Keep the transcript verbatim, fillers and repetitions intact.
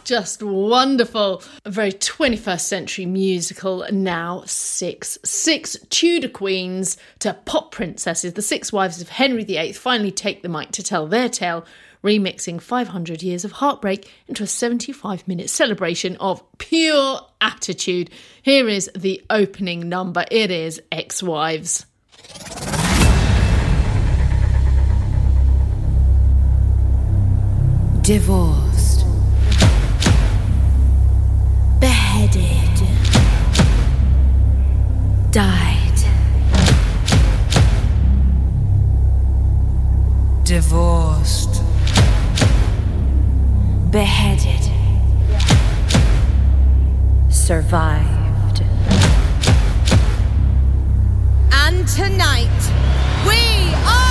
just wonderful. A very twenty-first century musical, now six. Six Tudor queens to pop princesses. The six wives of Henry the Eighth finally take the mic to tell their tale, remixing five hundred years of heartbreak into a seventy-five minute celebration of pure attitude. Here is the opening number. It is Ex-Wives. Divorced, beheaded, died, divorced, beheaded, survived. And tonight, we are